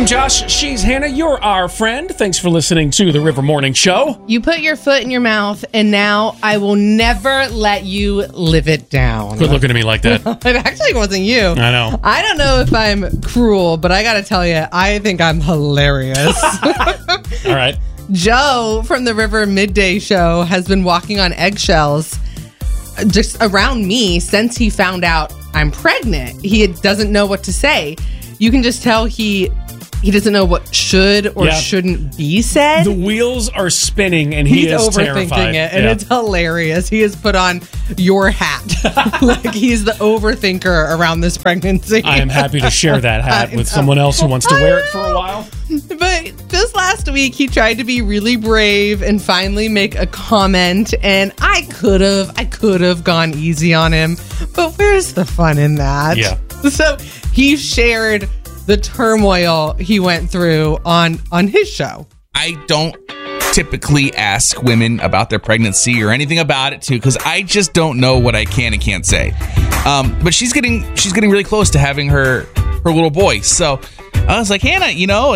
I'm Josh. She's Hannah. You're our friend. Thanks for listening to the River Morning Show. You put your foot in your mouth, and now I will never let you live it down. Quit looking at me like that. It actually wasn't you. I know. I don't know if I'm cruel, but I got to tell you, I think I'm hilarious. All right. Joe from the River Midday Show has been walking on eggshells just around me since he found out I'm pregnant. He doesn't know what to say. You can just tell he doesn't know what should or shouldn't be said. The wheels are spinning and he is overthinking terrified. it, and it's hilarious. He has put on your hat. Like he's the overthinker around this pregnancy. I am happy to share that hat with someone else who wants to wear it for a while. But just last week, he tried to be really brave and finally make a comment, and I could have gone easy on him. But where's the fun in that? Yeah. So he shared the turmoil he went through on his show. I don't typically ask women about their pregnancy or anything about it too, because I just don't know what I can and can't say. But she's getting really close to having her little boy. So I was like, Hannah,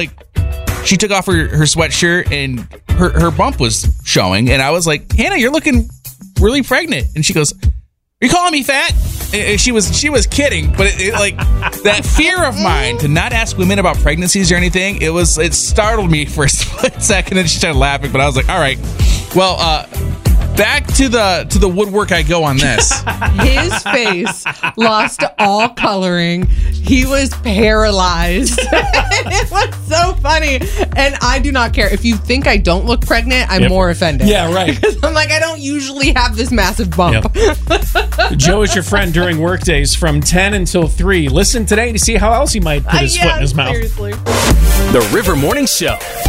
she took off her sweatshirt and her bump was showing, and I was like, Hannah, you're looking really pregnant. And she goes, are you calling me fat? And she was kidding, but it like that fear of mine to not ask women about pregnancies or anything, it startled me for a split second, and she started laughing. But I was like, all right, well, back to the woodwork I go on this. His face lost all coloring. He was paralyzed. It was so funny. And I do not care. If you think I don't look pregnant, I'm more offended. Yeah, right. Because I'm like, I don't usually have this massive bump. Yep. Joe is your friend during work days from 10 until 3. Listen today to see how else he might put his foot in his mouth. Seriously. The River Morning Show.